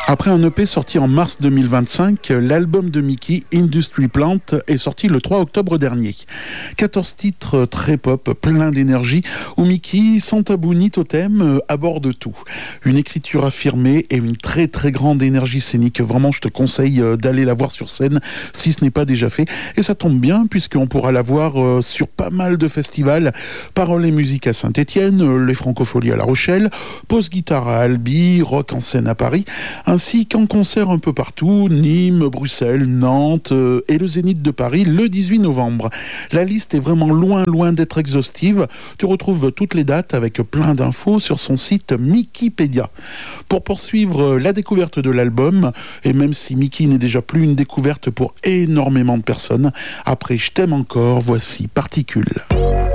Après un EP sorti en mars 2025, l'album de Mickey, Industry Plant, est sorti le 3 octobre dernier. 14 titres très pop, plein d'énergie, où Mickey, sans tabou ni totem, aborde tout. Une écriture affirmée et une très très grande énergie scénique. Vraiment, je te conseille d'aller la voir sur scène si ce n'est pas déjà fait. Et ça tombe bien, puisqu'on pourra la voir sur pas mal de festivals. Paroles et musique à Saint-Étienne, les Francopholies à La Rochelle, Pause Guitare à Albi, Rock en scène à Paris, ainsi qu'en concert un peu partout, Nîmes, Bruxelles, Nantes et le Zénith de Paris le 18 novembre. La liste est vraiment loin d'être exhaustive. Tu retrouves toutes les dates avec plein d'infos sur son site Mickypedia. Pour poursuivre la découverte de l'album, et même si Mickey n'est déjà plus une découverte pour énormément de personnes, après Je t'aime encore, voici Particules.